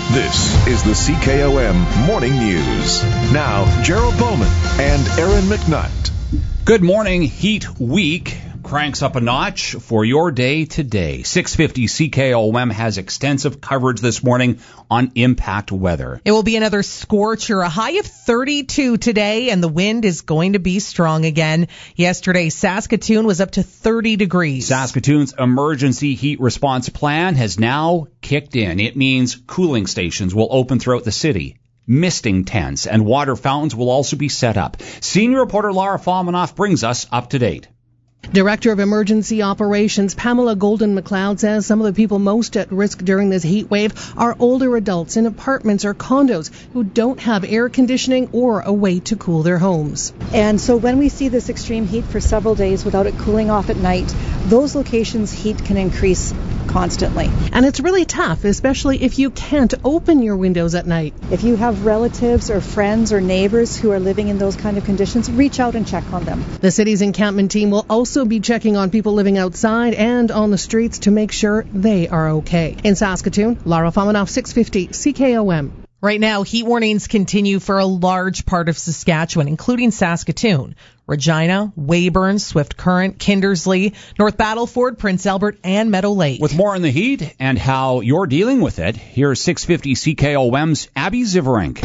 This is the CKOM Morning News. Now, Gerald Bowman and Aaron McNutt. Good morning. Heat week cranks up a notch for your day today. 650 CKOM has extensive coverage this morning on impact weather. It will be another scorcher, a high of 32 today, and the wind is going to be strong again. Yesterday, Saskatoon was up to 30 degrees. Saskatoon's emergency heat response plan has now kicked in. It means cooling stations will open throughout the city. Misting tents and water fountains will also be set up. Senior reporter Lara Falmanoff brings us up to date. Director of Emergency Operations Pamela Golden-McLeod says some of the people most at risk during this heat wave are older adults in apartments or condos who don't have air conditioning or a way to cool their homes. And so when we see this extreme heat for several days without it cooling off at night, those locations' heat can increase constantly. And it's really tough, especially if you can't open your windows at night. If you have relatives or friends or neighbors who are living in those kind of conditions, reach out and check on them. The city's encampment team will also be checking on people living outside and on the streets to make sure they are okay. In Saskatoon, Lara Falmanoff, 650 CKOM. Right now, heat warnings continue for a large part of Saskatchewan, including Saskatoon, Regina, Weyburn, Swift Current, Kindersley, North Battleford, Prince Albert, and Meadow Lake. With more on the heat and how you're dealing with it, here's 650 CKOM's Abby Ziverink.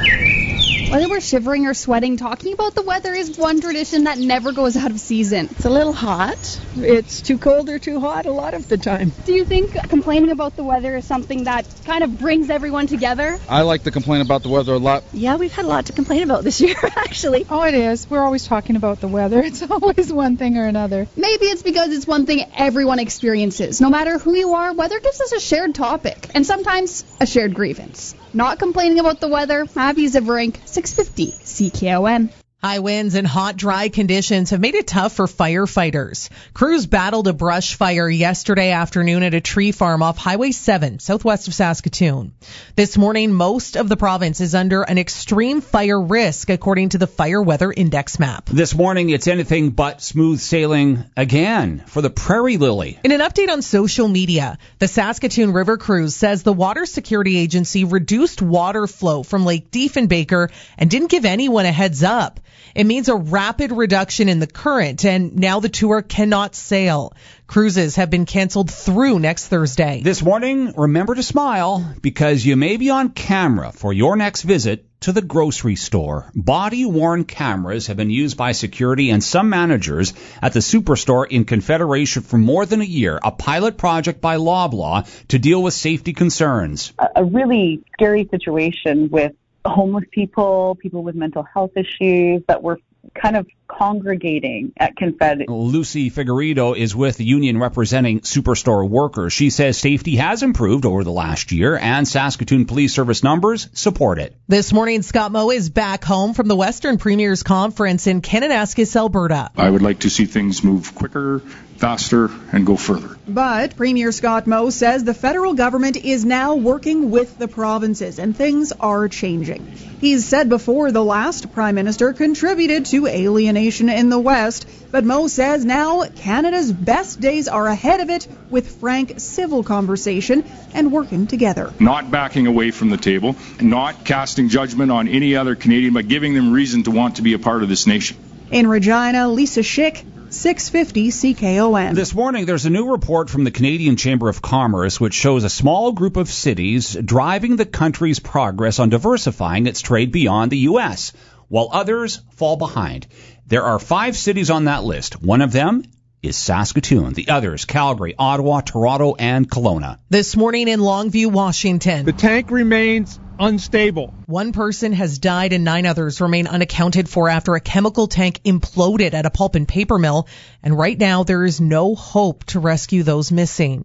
Whether we're shivering or sweating, talking about the weather is one tradition that never goes out of season. It's a little hot. It's too cold or too hot a lot of the time. Do you think complaining about the weather is something that kind of brings everyone together? I like to complain about the weather a lot. Yeah, we've had a lot to complain about this year, actually. Oh, it is. We're always talking about the weather. It's always one thing or another. Maybe it's because it's one thing everyone experiences. No matter who you are, weather gives us a shared topic, and sometimes a shared grievance. Not complaining about the weather, Abby Ziverink, 650 CKOM. High winds and hot, dry conditions have made it tough for firefighters. Crews battled a brush fire yesterday afternoon at a tree farm off Highway 7, southwest of Saskatoon. This morning, most of the province is under an extreme fire risk, according to the Fire Weather Index map. This morning, it's anything but smooth sailing again for the Prairie Lily. In an update on social media, the Saskatoon River Cruise says the Water Security Agency reduced water flow from Lake Diefenbaker and didn't give anyone a heads up. It means a rapid reduction in the current, and now the tour cannot sail. Cruises have been canceled through next Thursday. This morning, remember to smile, because you may be on camera for your next visit to the grocery store. Body-worn cameras have been used by security and some managers at the Superstore in Confederation for more than a year, a pilot project by Loblaw to deal with safety concerns. A really scary situation with homeless people with mental health issues that were kind of congregating at Confed. Lucy Figueredo is with the union representing Superstore workers. She says safety has improved over the last year, and Saskatoon Police Service numbers support it. This morning, Scott Moe is back home from the Western Premiers Conference in Kananaskis, Alberta. I would like to see things move quicker, faster, and go further. But Premier Scott Moe says the federal government is now working with the provinces, and things are changing. He's said before the last Prime Minister contributed to alienation in the West, but Moe says now Canada's best days are ahead of it with frank civil conversation and working together. Not backing away from the table, not casting judgment on any other Canadian, but giving them reason to want to be a part of this nation. In Regina, Lisa Schick, 650 CKOM. This morning, there's a new report from the Canadian Chamber of Commerce which shows a small group of cities driving the country's progress on diversifying its trade beyond the U.S., while others fall behind. There are 5 cities on that list. One of them is Saskatoon. The others, Calgary, Ottawa, Toronto, and Kelowna. This morning in Longview, Washington. The tank remains unstable. One person has died and 9 others remain unaccounted for after a chemical tank imploded at a pulp and paper mill. And right now there is no hope to rescue those missing.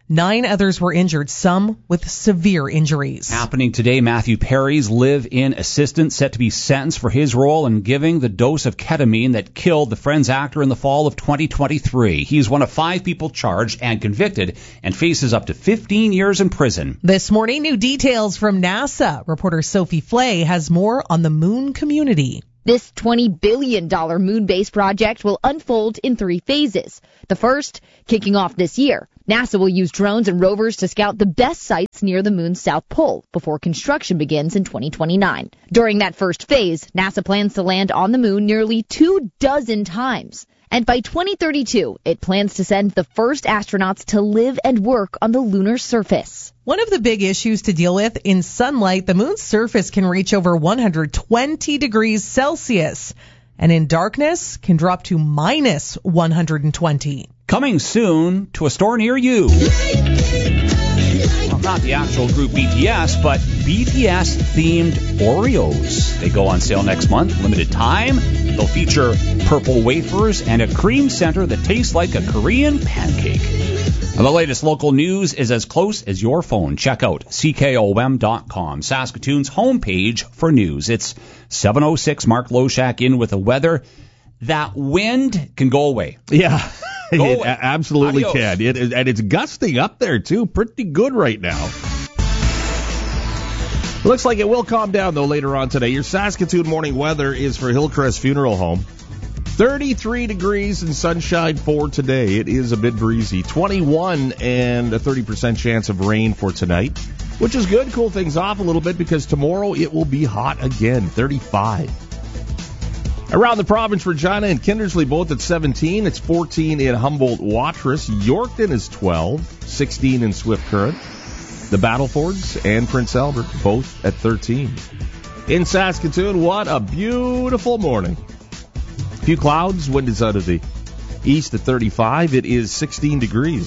9 others were injured, some with severe injuries. Happening today, Matthew Perry's live-in assistant set to be sentenced for his role in giving the dose of ketamine that killed the Friends actor in the fall of 2023. He's one of 5 people charged and convicted and faces up to 15 years in prison. This morning, new details from NASA. Reporter Sophie Flay has more on the moon community. This $20 billion moon base project will unfold in 3 phases. The first, kicking off this year, NASA will use drones and rovers to scout the best sites near the moon's south pole before construction begins in 2029. During that first phase, NASA plans to land on the moon nearly 24 times. And by 2032, it plans to send the first astronauts to live and work on the lunar surface. One of the big issues to deal with, in sunlight, the moon's surface can reach over 120 degrees Celsius. And in darkness, can drop to minus 120. Coming soon to a store near you. Well, not the actual group BTS, but BTS-themed Oreos. They go on sale next month, limited time. They'll feature purple wafers and a cream center that tastes like a Korean pancake. And the latest local news is as close as your phone. Check out CKOM.com, Saskatoon's homepage for news. It's 7:06, Mark Loshak in with the weather. That wind can go away. Yeah, it away. Absolutely Adios. can. And it's gusting up there, too. Pretty good right now. Looks like it will calm down, though, later on today. Your Saskatoon morning weather is for Hillcrest Funeral Home. 33 degrees and sunshine for today. It is a bit breezy. 21 and a 30% chance of rain for tonight, which is good. Cool things off a little bit because tomorrow it will be hot again. 35. Around the province, Regina and Kindersley both at 17. It's 14 in Humboldt-Watrous. Yorkton is 12. 16 in Swift Current. The Battlefords and Prince Albert both at 13. In Saskatoon, what a beautiful morning. A few clouds, wind is out of the east at 35. It is 16 degrees.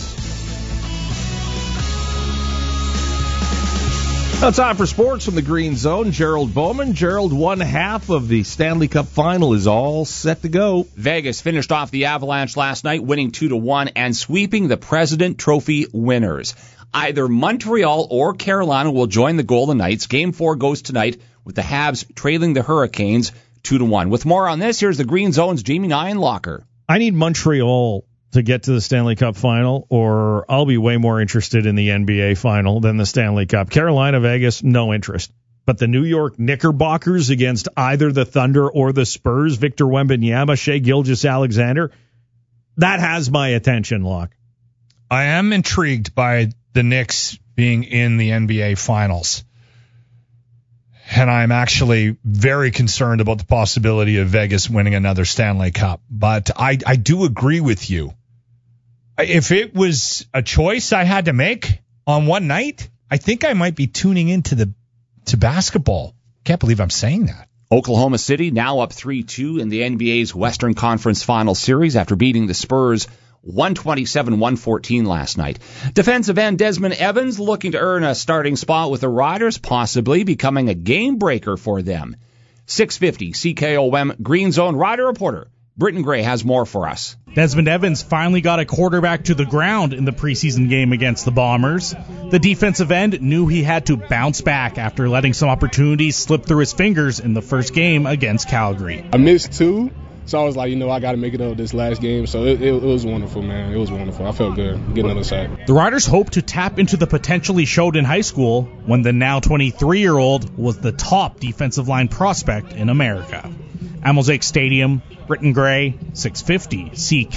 Now time for sports from the Green Zone. Gerald Bowman. Gerald, one half of the Stanley Cup final is all set to go. Vegas finished off the Avalanche last night, winning 2-1 and sweeping the President Trophy winners. Either Montreal or Carolina will join the Golden Knights. Game 4 goes tonight with the Habs trailing the Hurricanes 2-1. With more on this, here's the Green Zone's Jamie Nienlocker. I need Montreal to get to the Stanley Cup final, or I'll be way more interested in the NBA final than the Stanley Cup. Carolina, Vegas, no interest. But the New York Knickerbockers against either the Thunder or the Spurs, Victor Wembanyama, Shai Gilgeous-Alexander, that has my attention, Locke. I am intrigued by the Knicks being in the NBA Finals. And I'm actually very concerned about the possibility of Vegas winning another Stanley Cup. But I do agree with you. If it was a choice I had to make on one night, I think I might be tuning into to basketball. Can't believe I'm saying that. Oklahoma City now up 3-2 in the NBA's Western Conference Final Series after beating the Spurs 127-114 last night. Defensive end Desmond Evans looking to earn a starting spot with the Riders, possibly becoming a game breaker for them. 650 CKOM Green Zone Rider reporter Britton Gray has more for us. Desmond Evans finally got a quarterback to the ground in the preseason game against the Bombers. The defensive end knew he had to bounce back after letting some opportunities slip through his fingers in the first game against Calgary. I missed two. So I was like, I got to make it up this last game. So it was wonderful, man. It was wonderful. I felt good getting on the side. The Riders hope to tap into the potential he showed in high school when the now 23-year-old was the top defensive line prospect in America. At Mosaic Stadium, Britton Gray, 650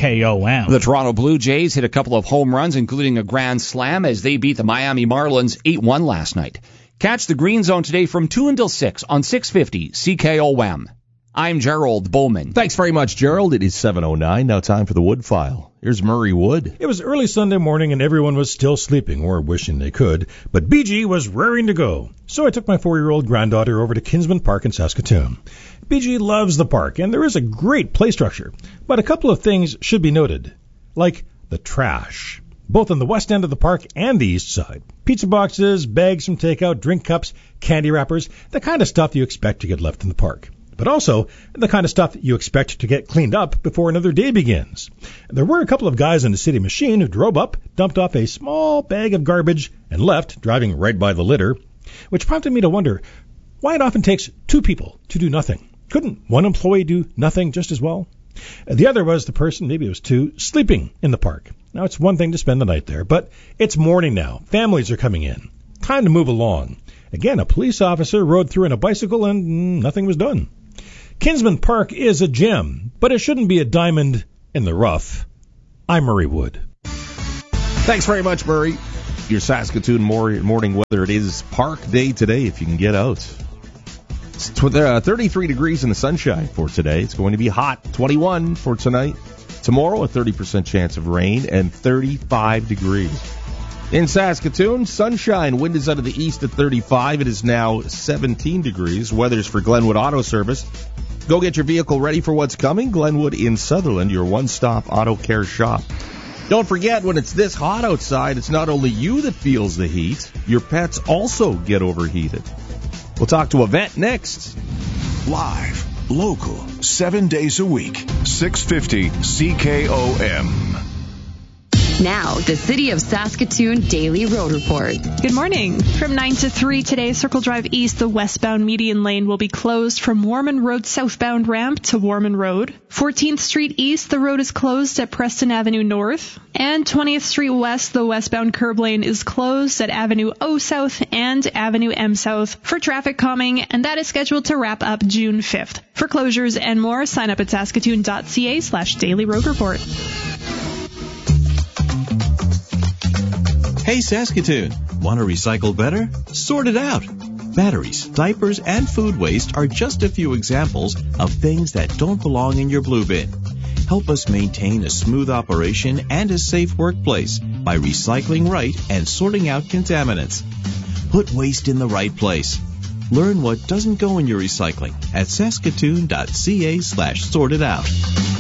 CKOM. The Toronto Blue Jays hit a couple of home runs, including a grand slam, as they beat the Miami Marlins 8-1 last night. Catch the Green Zone today from 2 until 6 on 650 CKOM. I'm Gerald Bowman. Thanks very much, Gerald. It is 7:09. Now time for the Wood File. Here's Murray Wood. It was early Sunday morning and everyone was still sleeping or wishing they could, but BG was raring to go. So I took my 4-year-old granddaughter over to Kinsman Park in Saskatoon. BG loves the park and there is a great play structure, but a couple of things should be noted, like the trash, both on the west end of the park and the east side. Pizza boxes, bags from takeout, drink cups, candy wrappers, the kind of stuff you expect to get left in the park. But also the kind of stuff you expect to get cleaned up before another day begins. There were a couple of guys in the city machine who drove up, dumped off a small bag of garbage, and left, driving right by the litter, which prompted me to wonder why it often takes two people to do nothing. Couldn't one employee do nothing just as well? The other was the person, maybe it was two, sleeping in the park. Now, it's one thing to spend the night there, but it's morning now. Families are coming in. Time to move along. Again, a police officer rode through on a bicycle and nothing was done. Kinsman Park is a gem, but it shouldn't be a diamond in the rough. I'm Murray Wood. Thanks very much, Murray. Your Saskatoon morning weather. It is park day today if you can get out. It's 33 degrees in the sunshine for today. It's going to be hot. 21 for tonight. Tomorrow, a 30% chance of rain and 35 degrees. In Saskatoon, sunshine. Wind is out of the east at 35. It is now 17 degrees. Weather's for Glenwood Auto Service. Go get your vehicle ready for what's coming. Glenwood in Sutherland, your one-stop auto care shop. Don't forget, when it's this hot outside, it's not only you that feels the heat. Your pets also get overheated. We'll talk to a vet next. Live, local, 7 days a week, 650 CKOM. Now, the City of Saskatoon Daily Road Report. Good morning. From 9 to 3 today, Circle Drive East, the westbound median lane will be closed from Warman Road southbound ramp to Warman Road. 14th Street East, the road is closed at Preston Avenue North. And 20th Street West, the westbound curb lane is closed at Avenue O South and Avenue M South for traffic calming, and that is scheduled to wrap up June 5th. For closures and more, sign up at saskatoon.ca/Daily Road Report. Hey Saskatoon, want to recycle better? Sort it out. Batteries, diapers, and food waste are just a few examples of things that don't belong in your blue bin. Help us maintain a smooth operation and a safe workplace by recycling right and sorting out contaminants. Put waste in the right place. Learn what doesn't go in your recycling at saskatoon.ca/sort it out.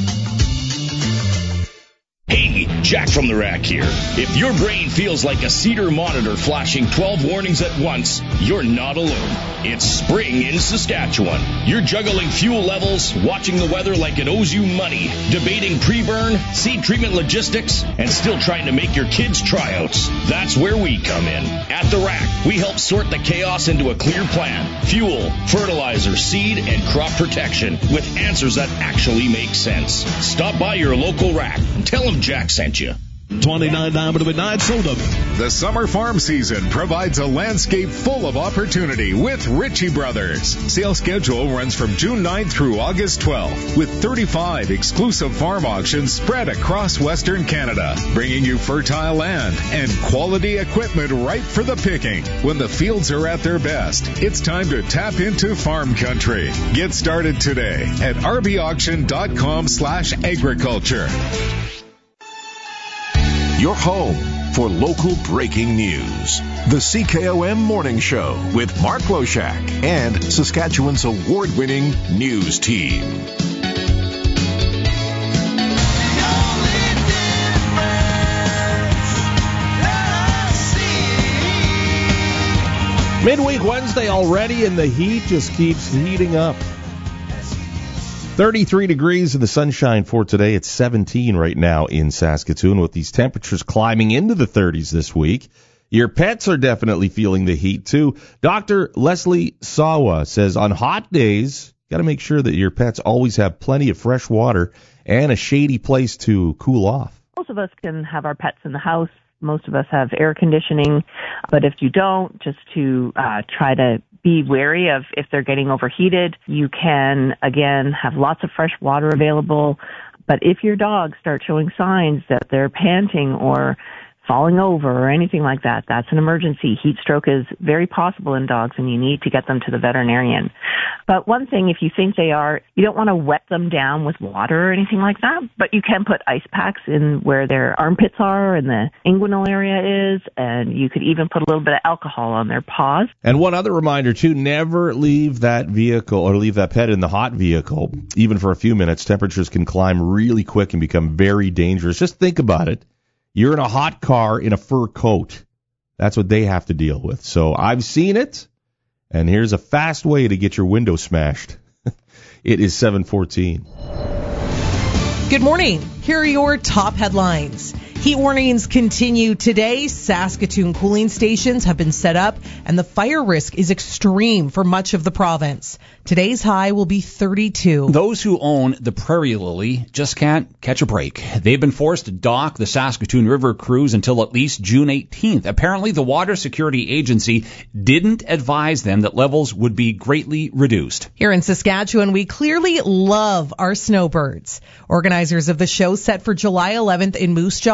Hey, Jack from the Rack here. If your brain feels like a Cedar monitor flashing 12 warnings at once, you're not alone. It's spring in Saskatchewan. You're juggling fuel levels, watching the weather like it owes you money, debating pre-burn, seed treatment logistics, and still trying to make your kids' tryouts. That's where we come in. At the Rack, we help sort the chaos into a clear plan. Fuel, fertilizer, seed, and crop protection with answers that actually make sense. Stop by your local Rack and tell them Jack sent you. 29 Diamond Midnight Soda. The summer farm season provides a landscape full of opportunity with Ritchie Brothers. Sale schedule runs from June 9th through August 12th with 35 exclusive farm auctions spread across Western Canada, bringing you fertile land and quality equipment ripe for the picking. When the fields are at their best, it's time to tap into farm country. Get started today at rbauction.com/agriculture. Your home for local breaking news. The CKOM Morning Show with Mark Loshak and Saskatchewan's award-winning news team. Midweek Wednesday already, and the heat just keeps heating up. 33 degrees in the sunshine for today. It's 17 right now in Saskatoon, with these temperatures climbing into the 30s this week. Your pets are definitely feeling the heat too. Dr. Leslie Sawa says on hot days, got to make sure that your pets always have plenty of fresh water and a shady place to cool off. Most of us can have our pets in the house. Most of us have air conditioning. But if you don't, just to try to be wary of if they're getting overheated. You can, again, have lots of fresh water available. But if your dogs start showing signs that they're panting or falling over or anything like that, that's an emergency. Heat stroke is very possible in dogs, and you need to get them to the veterinarian. But one thing, if you think they are, you don't want to wet them down with water or anything like that, but you can put ice packs in where their armpits are and the inguinal area is, and you could even put a little bit of alcohol on their paws. And one other reminder, too, never leave that vehicle or leave that pet in the hot vehicle, even for a few minutes. Temperatures can climb really quick and become very dangerous. Just think about it. You're in a hot car in a fur coat. That's what they have to deal with. So I've seen it, and here's a fast way to get your window smashed. It is 7:14. Good morning. Here are your top headlines. Heat warnings continue today. Saskatoon cooling stations have been set up, and the fire risk is extreme for much of the province. Today's high will be 32. Those who own the Prairie Lily just can't catch a break. They've been forced to dock the Saskatoon River Cruise until at least June 18th. Apparently, the Water Security Agency didn't advise them that levels would be greatly reduced. Here in Saskatchewan, we clearly love our snowbirds. Organizers of the show set for July 11th in Moose Jaw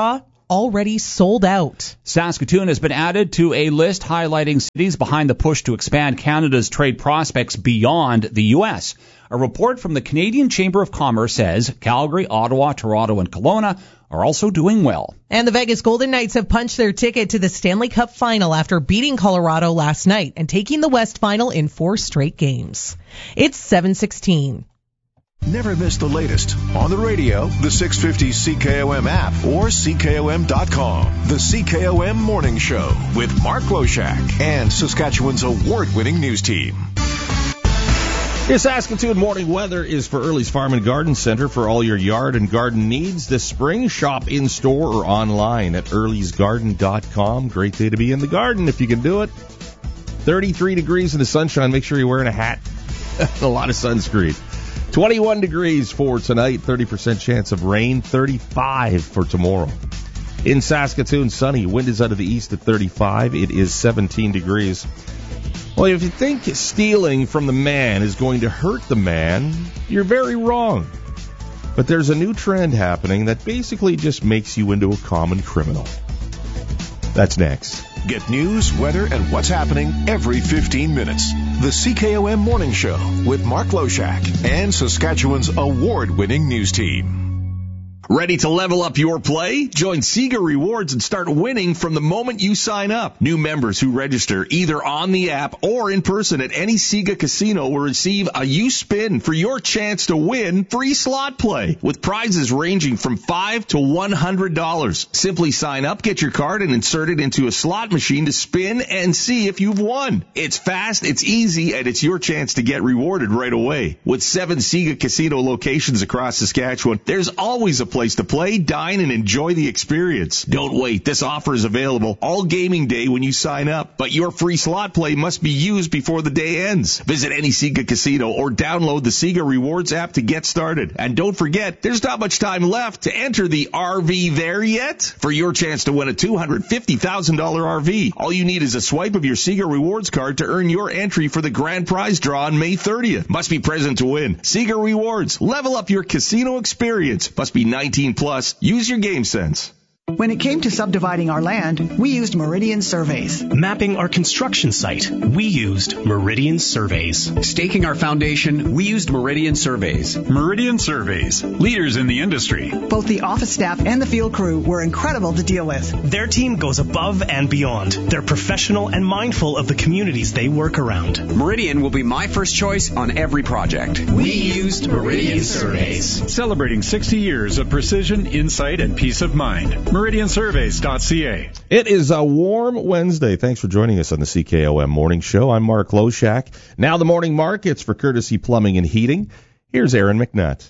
already sold out. Saskatoon has been added to a list highlighting cities behind the push to expand Canada's trade prospects beyond the U.S. A report from the Canadian Chamber of Commerce says Calgary, Ottawa, Toronto, and Kelowna are also doing well. And the Vegas Golden Knights have punched their ticket to the Stanley Cup Final after beating Colorado last night and taking the West Final in 4 straight games. It's 7:16. Never miss the latest on the radio, the 650 CKOM app, or CKOM.com. The CKOM Morning Show with Mark Loshak and Saskatchewan's award-winning news team. Your Saskatoon morning weather is for Early's Farm and Garden Center for all your yard and garden needs this spring. Shop in-store or online at earlysgarden.com. Great day to be in the garden if you can do it. 33 degrees in the sunshine. Make sure you're wearing a hat and a lot of sunscreen. 21 degrees for tonight, 30% chance of rain, 35 for tomorrow. In Saskatoon, sunny. Wind is out of the east at 35. It is 17 degrees. Well, if you think stealing from the man is going to hurt the man, you're very wrong. But there's a new trend happening that basically just makes you into a common criminal. That's next. Get news, weather, and what's happening every 15 minutes. The CKOM Morning Show with Mark Loshak and Saskatchewan's award-winning news team. Ready to level up your play? Join Sega Rewards and start winning from the moment you sign up. New members who register either on the app or in person at any Sega casino will receive a U-Spin for your chance to win free slot play with prizes ranging from $5 to $100. Simply sign up, get your card, and insert it into a slot machine to spin and see if you've won. It's fast, it's easy, and it's your chance to get rewarded right away. With 7 Sega casino locations across Saskatchewan, there's always a place to play, dine, and enjoy the experience. Don't wait. This offer is available all gaming day when you sign up, but your free slot play must be used before the day ends. Visit any Sega casino or download the Sega Rewards app to get started. And don't forget, there's not much time left to enter the RV there yet. For your chance to win a $250,000 RV, all you need is a swipe of your Sega Rewards card to earn your entry for the grand prize draw on May 30th. Must be present to win. Sega Rewards. Level up your casino experience. Must be 19 plus. Use your game sense. When it came to subdividing our land, we used Meridian Surveys. Mapping our construction site, we used Meridian Surveys. Staking our foundation, we used Meridian Surveys. Meridian Surveys, leaders in the industry. Both the office staff and the field crew were incredible to deal with. Their team goes above and beyond. They're professional and mindful of the communities they work around. Meridian will be my first choice on every project. We used Meridian Surveys. Celebrating 60 years of precision, insight, and peace of mind. MeridianSurveys.ca. It is a warm Wednesday. Thanks for joining us on the CKOM Morning Show. I'm Mark Loshak. Now the morning markets for Courtesy Plumbing and Heating. Here's Aaron McNutt.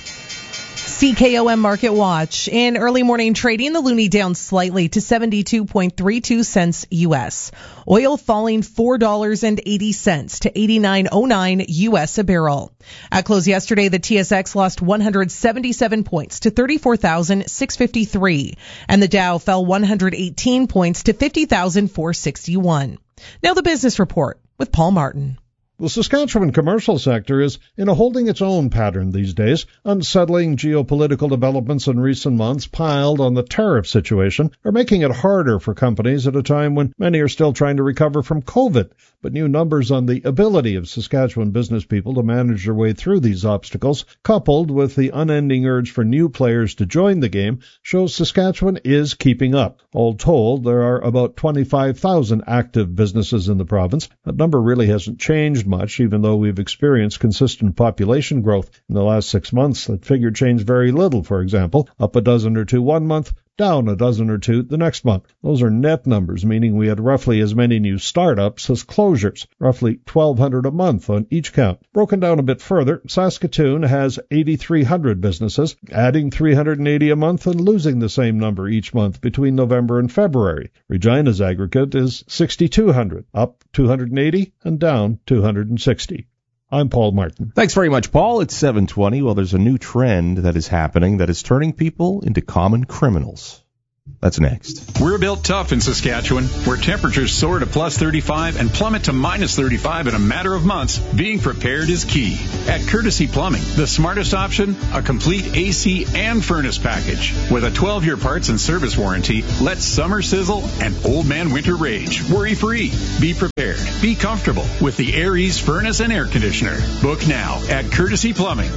CKOM Market Watch. In early morning trading, the loonie down slightly to 72.32 cents U.S. Oil falling $4.80 to 89.09 U.S. a barrel. At close yesterday, the TSX lost 177 points to 34,653, and the Dow fell 118 points to 50,461. Now the business report with Paul Martin. The Saskatchewan commercial sector is in a holding its own pattern these days. Unsettling geopolitical developments in recent months piled on the tariff situation are making it harder for companies at a time when many are still trying to recover from COVID. But new numbers on the ability of Saskatchewan business people to manage their way through these obstacles, coupled with the unending urge for new players to join the game, shows Saskatchewan is keeping up. All told, there are about 25,000 active businesses in the province. That number really hasn't changed much, even though we've experienced consistent population growth. In the last 6 months, that figure changed very little, for example, up a dozen or two one month, down a dozen or two the next month. Those are net numbers, meaning we had roughly as many new startups as closures, roughly 1,200 a month on each count. Broken down a bit further, Saskatoon has 8,300 businesses, adding 380 a month and losing the same number each month between November and February. Regina's aggregate is 6,200, up 280 and down 260. I'm Paul Martin. Thanks very much, Paul. It's 7:20. Well, there's a new trend that is happening that is turning people into common criminals. That's next. We're built tough in Saskatchewan, where temperatures soar to plus 35 and plummet to minus 35 in a matter of months. Being prepared is key. At Courtesy Plumbing, the smartest option, a complete AC and furnace package. With a 12-year parts and service warranty, let summer sizzle and old man winter rage. Worry-free. Be prepared. Be comfortable with the Air Ease furnace and air conditioner. Book now at Courtesy Plumbing.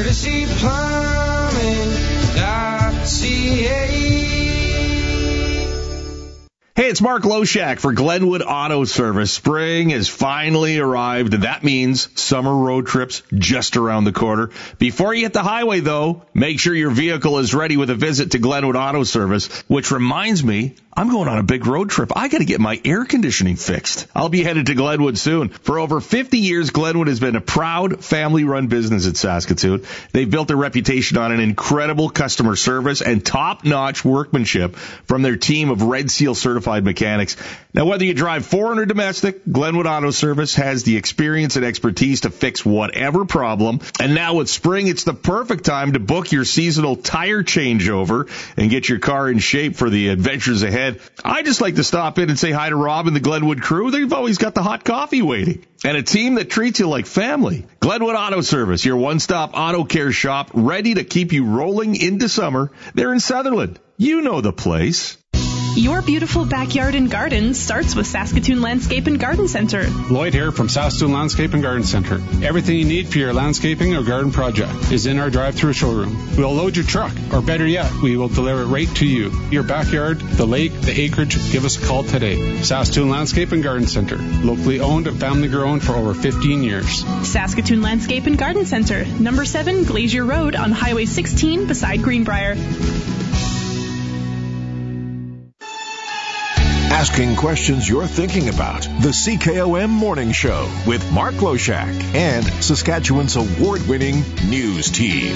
CourtesyPlumbing.ca. Hey, it's Mark Loshak for Glenwood Auto Service. Spring has finally arrived, and that means summer road trips just around the corner. Before you hit the highway, though, make sure your vehicle is ready with a visit to Glenwood Auto Service, which reminds me, I'm going on a big road trip. I got to get my air conditioning fixed. I'll be headed to Glenwood soon. For over 50 years, Glenwood has been a proud family-run business in Saskatoon. They've built their reputation on an incredible customer service and top-notch workmanship from their team of Red Seal certified mechanics. Now, whether you drive foreign or domestic, Glenwood Auto Service has the experience and expertise to fix whatever problem. And now with spring, it's the perfect time to book your seasonal tire changeover and get your car in shape for the adventures ahead. I just like to stop in and say hi to Rob and the Glenwood crew. They've always got the hot coffee waiting. And a team that treats you like family. Glenwood Auto Service, your one-stop auto care shop, ready to keep you rolling into summer. They're in Sutherland. You know the place. Your beautiful backyard and garden starts with Saskatoon Landscape and Garden Center. Lloyd here from Saskatoon Landscape and Garden Center. Everything you need for your landscaping or garden project is in our drive-through showroom. We'll load your truck, or better yet, we will deliver it right to you. Your backyard, the lake, the acreage, give us a call today. Saskatoon Landscape and Garden Center. Locally owned and family grown for over 15 years. Saskatoon Landscape and Garden Center, number 7 Glacier Road on Highway 16 beside Greenbrier. Asking questions you're thinking about. The CKOM Morning Show with Mark Loshak and Saskatchewan's award-winning news team.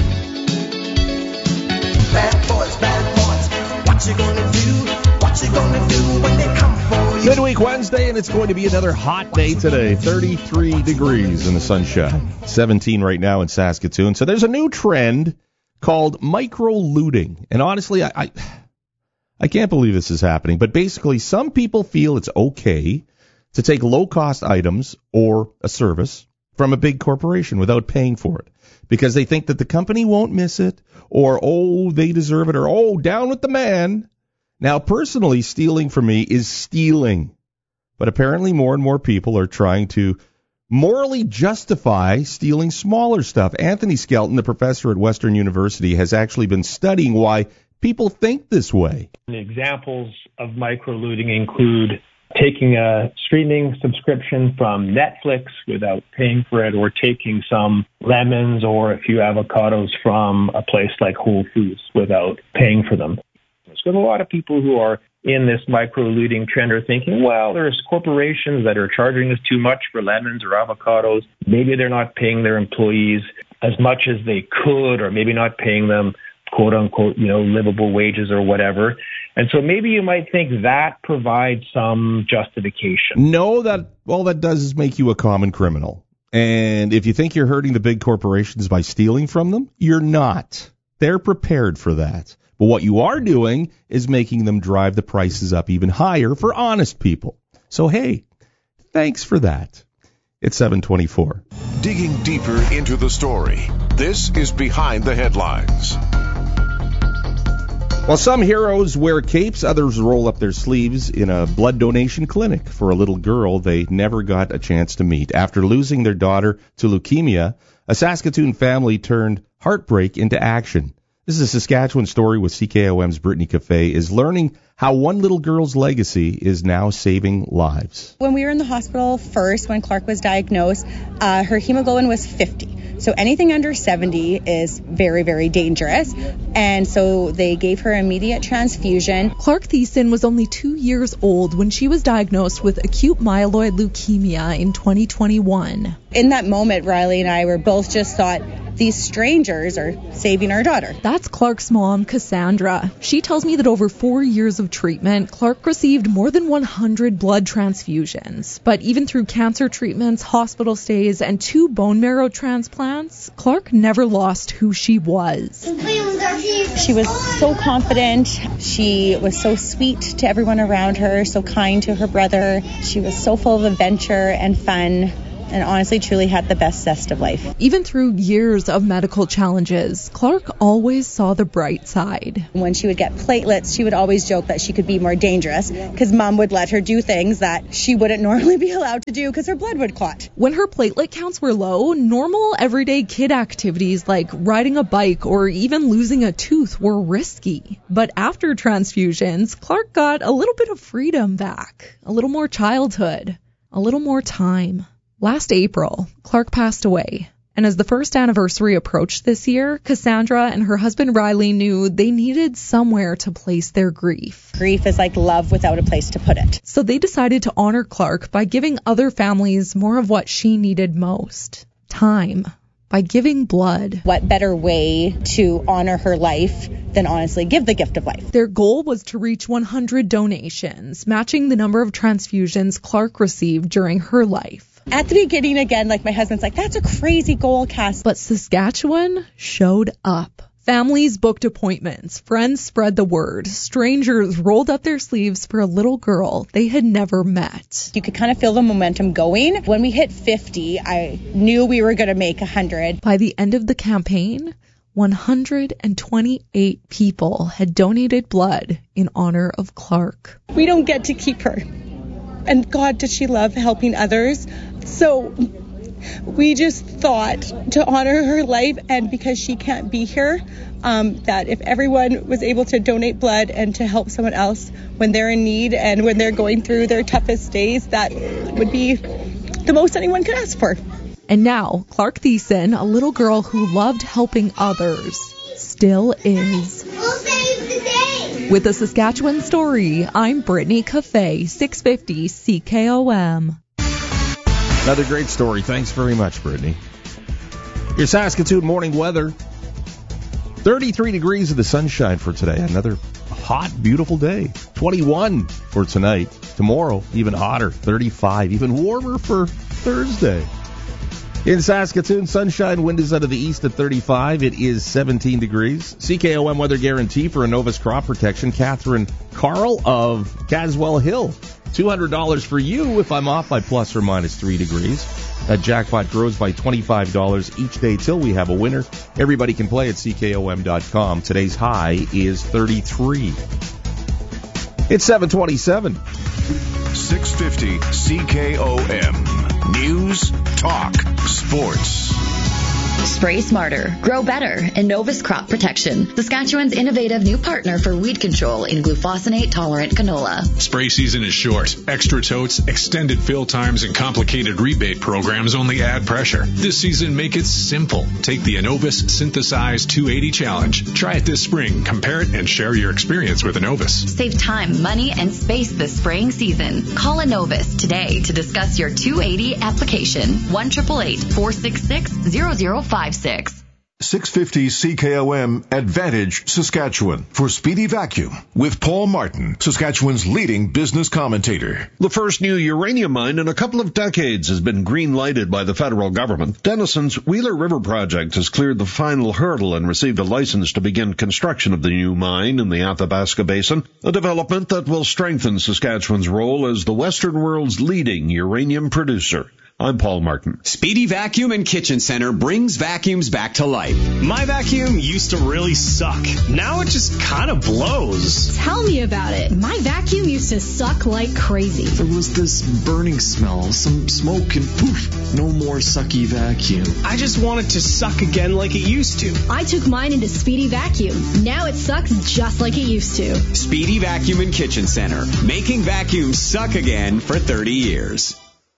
Bad boys, what you gonna do? What you gonna do when they come for you? Midweek Wednesday, and it's going to be another hot day today. 33 degrees in the sunshine. 17 right now in Saskatoon. So there's a new trend called micro-looting. And honestly, I can't believe this is happening, but basically some people feel it's okay to take low-cost items or a service from a big corporation without paying for it because they think that the company won't miss it or, oh, they deserve it or, oh, down with the man. Now, personally, stealing from me is stealing, but apparently more and more people are trying to morally justify stealing smaller stuff. Anthony Skelton, the professor at Western University, has actually been studying why people think this way. Examples of micro-looting include taking a streaming subscription from Netflix without paying for it, or taking some lemons or a few avocados from a place like Whole Foods without paying for them. So a lot of people who are in this micro-looting trend are thinking, well, there's corporations that are charging us too much for lemons or avocados. Maybe they're not paying their employees as much as they could, or maybe not paying them quote unquote, livable wages or whatever. And so maybe you might think that provides some justification. No, that all that does is make you a common criminal. And if you think you're hurting the big corporations by stealing from them, you're not. They're prepared for that. But what you are doing is making them drive the prices up even higher for honest people. So, hey, thanks for that. It's 7:24. Digging deeper into the story, this is Behind the Headlines. While some heroes wear capes, others roll up their sleeves in a blood donation clinic for a little girl they never got a chance to meet. After losing their daughter to leukemia, a Saskatoon family turned heartbreak into action. This is a Saskatchewan story with CKOM's Brittany Cafe is learning how one little girl's legacy is now saving lives. When we were in the hospital first, when Clark was diagnosed, her hemoglobin was 50. So anything under 70 is very, very dangerous. And so they gave her immediate transfusion. Clark Thiessen was only 2 years old when she was diagnosed with acute myeloid leukemia in 2021. In that moment, Riley and I were both just thought, these strangers are saving our daughter. That's Clark's mom, Cassandra. She tells me that over 4 years of treatment, Clark received more than 100 blood transfusions. But even through cancer treatments, hospital stays, and 2 bone marrow transplants, Clark never lost who she was. She was so confident. She was so sweet to everyone around her, so kind to her brother. She was so full of adventure and fun, and honestly truly had the best zest of life. Even through years of medical challenges, Clark always saw the bright side. When she would get platelets, she would always joke that she could be more dangerous because Mom would let her do things that she wouldn't normally be allowed to do because her blood would clot. When her platelet counts were low, normal everyday kid activities like riding a bike or even losing a tooth were risky. But after transfusions, Clark got a little bit of freedom back, a little more childhood, a little more time. Last April, Clark passed away, and as the first anniversary approached this year, Cassandra and her husband Riley knew they needed somewhere to place their grief. Grief is like love without a place to put it. So they decided to honor Clark by giving other families more of what she needed most: time. By giving blood. What better way to honor her life than honestly give the gift of life? Their goal was to reach 100 donations, matching the number of transfusions Clark received during her life. At the beginning, again, like my husband's like, that's a crazy goal, Cass. But Saskatchewan showed up. Families booked appointments, friends spread the word, strangers rolled up their sleeves for a little girl they had never met. You could kind of feel the momentum going. When we hit 50, I knew we were going to make 100. By the end of the campaign, 128 people had donated blood in honor of Clark. We don't get to keep her. And God, did she love helping others? So we just thought to honor her life, and because she can't be here, that if everyone was able to donate blood and to help someone else when they're in need and when they're going through their toughest days, that would be the most anyone could ask for. And now, Clark Thiessen, a little girl who loved helping others, still is. We'll save the day. With a Saskatchewan story, I'm Brittany Cafe, 650 CKOM. Another great story. Thanks very much, Brittany. Your Saskatoon morning weather. 33 degrees of the sunshine for today. Another hot, beautiful day. 21 for tonight. Tomorrow, even hotter. 35. Even warmer for Thursday. In Saskatoon, sunshine, wind is out of the east at 35. It is 17 degrees. CKOM weather guarantee for Innovus Crop Protection. Catherine Carl of Caswell Hill. $200 for you if I'm off by plus or minus 3 degrees. That jackpot grows by $25 each day till we have a winner. Everybody can play at CKOM.com. Today's high is 33. It's 7:27. 650 CKOM. News, talk, sports. Spray smarter, grow better. Innovus Crop Protection, Saskatchewan's innovative new partner for weed control in glufosinate-tolerant canola. Spray season is short. Extra totes, extended fill times, and complicated rebate programs only add pressure. This season, make it simple. Take the Innovus Synthesize 280 Challenge. Try it this spring, compare it, and share your experience with Innovus. Save time, money, and space this spraying season. Call Innovus today to discuss your 280 application. 1-888-466-0056. 650 CKOM Advantage Saskatchewan for Speedy Vacuum with Paul Martin, Saskatchewan's leading business commentator. The first new uranium mine in a couple of decades has been green-lighted by the federal government. Denison's Wheeler River project has cleared the final hurdle and received a license to begin construction of the new mine in the Athabasca Basin, a development that will strengthen Saskatchewan's role as the Western world's leading uranium producer. I'm Paul Martin. Speedy Vacuum and Kitchen Center brings vacuums back to life. My vacuum used to really suck. Now it just kind of blows. Tell me about it. My vacuum used to suck like crazy. There was this burning smell, some smoke, and poof, no more sucky vacuum. I just want it to suck again like it used to. I took mine into Speedy Vacuum. Now it sucks just like it used to. Speedy Vacuum and Kitchen Center, making vacuums suck again for 30 years.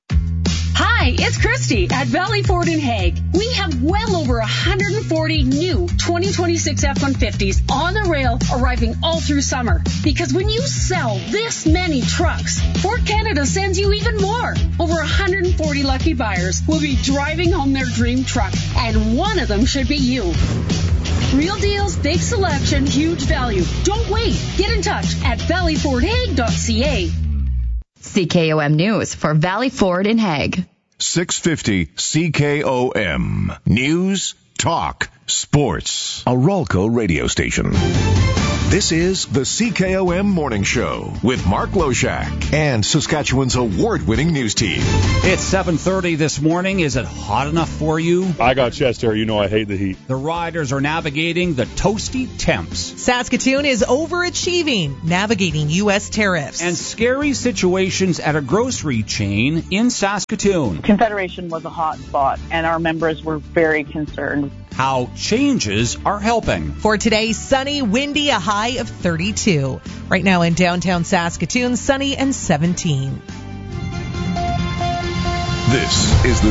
Hi, it's Christy at Valley Ford in Hague. We have well over 140 new 2026 F-150s on the rail arriving all through summer. Because when you sell this many trucks, Ford Canada sends you even more. Over 140 30 lucky buyers will be driving home their dream truck, and one of them should be you. Real deals, big selection, huge value. Don't wait. Get in touch at valleyfordhague.ca. CKOM News for Valley Ford in Hague. 650 CKOM. News, talk, sports. A Ralco radio station. This is the CKOM Morning Show with Mark Loshak and Saskatchewan's award-winning news team. It's 7:30 this morning. Is it hot enough for you? I got chest hair. You know I hate the heat. The riders are navigating the toasty temps. Saskatoon is overachieving, navigating U.S. tariffs. And scary situations at a grocery chain in Saskatoon. Confederation was a hot spot, and our members were very concerned. How changes are helping. For today, sunny, windy, a high of 32. Right now in downtown Saskatoon, sunny and 17. This is the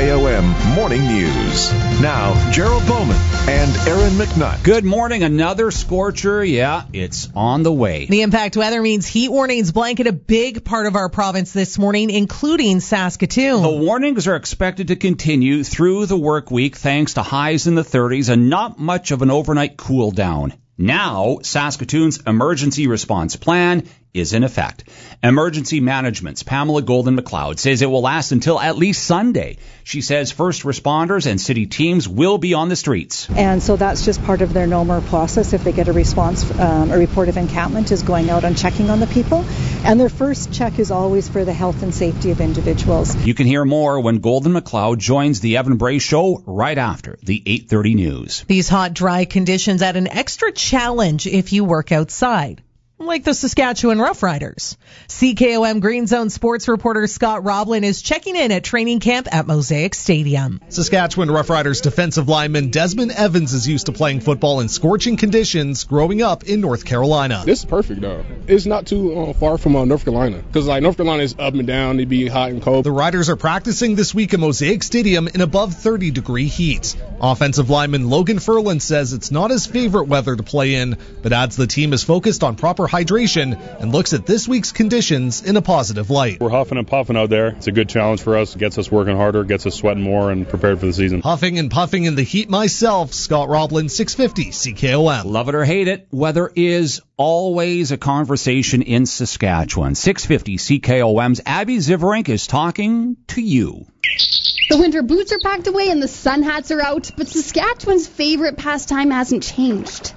CKOM Morning News. Now, Gerald Bowman and Aaron McNutt. Good morning. Another scorcher. Yeah, it's on the way. The impact weather means heat warnings blanket a big part of our province this morning, including Saskatoon. The warnings are expected to continue through the work week thanks to highs in the 30s and not much of an overnight cool down. Now, Saskatoon's emergency response plan is in effect. Emergency Management's Pamela Golden McLeod says it will last until at least Sunday. She says first responders and city teams will be on the streets. And so that's just part of their normal process. If they get a response, a report of encampment is going out and checking on the people. And their first check is always for the health and safety of individuals. You can hear more when Golden McLeod joins the Evan Bray Show right after the 8:30 news. These hot, dry conditions add an extra challenge if you work outside, like the Saskatchewan Roughriders. CKOM Green Zone sports reporter Scott Roblin is checking in at training camp at Mosaic Stadium. Saskatchewan Roughriders defensive lineman Desmond Evans is used to playing football in scorching conditions growing up in North Carolina. This is perfect, though. It's not too far from North Carolina, because North Carolina is up and down. It'd be hot and cold. The Riders are practicing this week at Mosaic Stadium in above 30-degree heat. Offensive lineman Logan Ferland says it's not his favorite weather to play in, but adds the team is focused on proper hydration and looks at this week's conditions in a positive light. We're huffing and puffing out there. It's a good challenge for us. It gets us working harder, gets us sweating more, and prepared for the season. Huffing and puffing in the heat myself, Scott Roblin, 650 CKOM. Love it or hate it, weather is always a conversation in Saskatchewan. 650 CKOM's Abby Ziverink is talking to you. The winter boots are packed away and the sun hats are out, but Saskatchewan's favorite pastime hasn't changed.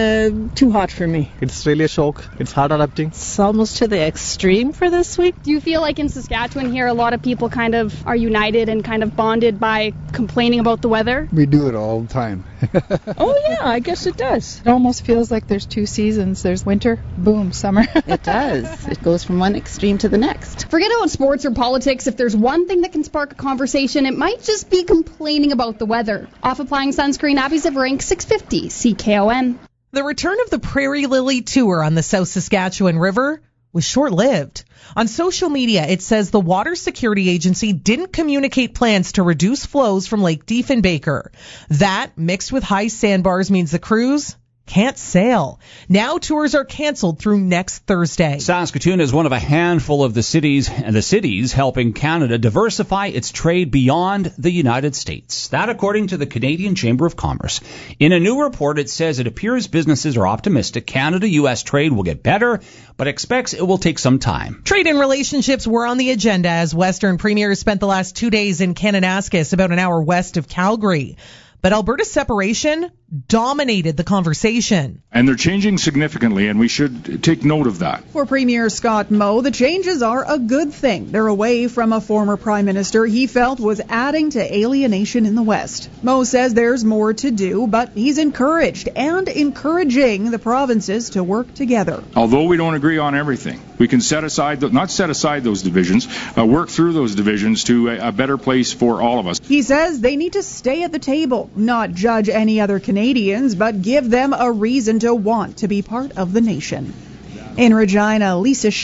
Too hot for me. It's really a shock. It's hard adapting. It's almost to the extreme for this week. Do you feel like in Saskatchewan here a lot of people kind of are united and kind of bonded by complaining about the weather? We do it all the time. Oh yeah, I guess it does. It almost feels like there's two seasons. There's winter, boom, summer. It does. It goes from one extreme to the next. Forget about sports or politics. If there's one thing that can spark a conversation, it might just be complaining about the weather. Off applying sunscreen, Abby Ziverink, 650 CKOM. The return of the Prairie Lily Tour on the South Saskatchewan River was short-lived. On social media, it says the Water Security Agency didn't communicate plans to reduce flows from Lake Diefenbaker. That, mixed with high sandbars, means the cruise can't sail. Now tours are canceled through next Thursday. Saskatoon is one of a handful of the cities helping Canada diversify its trade beyond the United States. That according to the Canadian Chamber of Commerce. In a new report, it says it appears businesses are optimistic Canada-U.S. trade will get better, but expects it will take some time. Trade and relationships were on the agenda as Western premiers spent the last 2 days in Kananaskis, about an hour west of Calgary. But Alberta's separation dominated the conversation. And they're changing significantly, and we should take note of that. For Premier Scott Moe, the changes are a good thing. They're away from a former prime minister he felt was adding to alienation in the West. Moe says there's more to do, but he's encouraged and encouraging the provinces to work together. Although we don't agree on everything, we can not set aside those divisions, work through those divisions to a better place for all of us. He says they need to stay at the table, not judge any other Canadians, but give them a reason to want to be part of the nation. In Regina, Lisa Schick,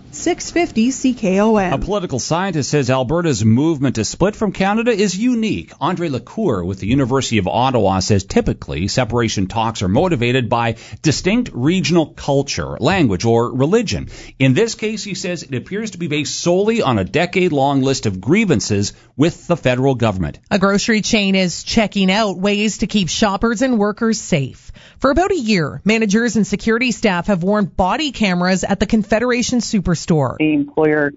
650 CKOM. A political scientist says Alberta's movement to split from Canada is unique. Andre Lacour with the University of Ottawa says typically separation talks are motivated by distinct regional culture, language, or religion. In this case, he says it appears to be based solely on a decade-long list of grievances with the federal government. A grocery chain is checking out ways to keep shoppers and workers safe. For about a year, managers and security staff have worn body cameras at the Confederation Superstore. The employer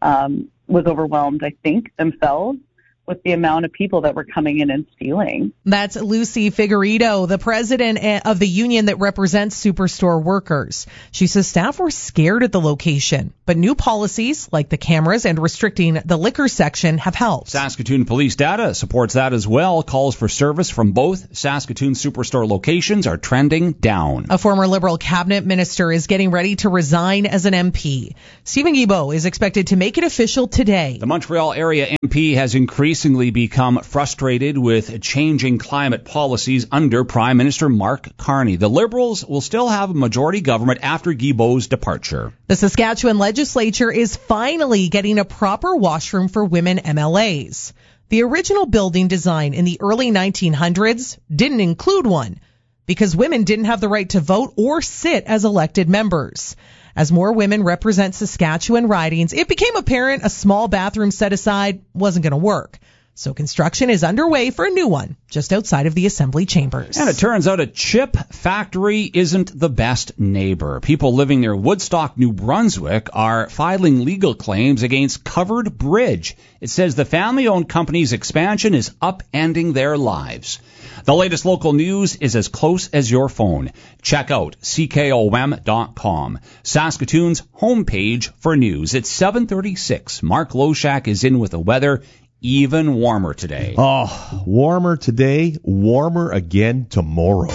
was overwhelmed, I think, themselves with the amount of people that were coming in and stealing. That's Lucy Figueredo, the president of the union that represents Superstore workers. She says staff were scared at the location, but new policies like the cameras and restricting the liquor section have helped. Saskatoon police data supports that as well. Calls for service from both Saskatoon Superstore locations are trending down. A former Liberal cabinet minister is getting ready to resign as an MP. Stephen Guilbeault is expected to make it official today. The Montreal area MP has increasingly become frustrated with changing climate policies under Prime Minister Mark Carney. The Liberals will still have a majority government after Guilbeault's departure. The Saskatchewan legislature is finally getting a proper washroom for women MLAs. The original building design in the early 1900s didn't include one because women didn't have the right to vote or sit as elected members. As more women represent Saskatchewan ridings, it became apparent a small bathroom set aside wasn't going to work. So construction is underway for a new one just outside of the Assembly chambers. And it turns out a chip factory isn't the best neighbor. People living near Woodstock, New Brunswick are filing legal claims against Covered Bridge. It says the family-owned company's expansion is upending their lives. The latest local news is as close as your phone. Check out CKOM.com, Saskatoon's homepage for news. It's 7:36. Mark Loshak is in with the weather. Even warmer today. Oh, warmer today, warmer again tomorrow.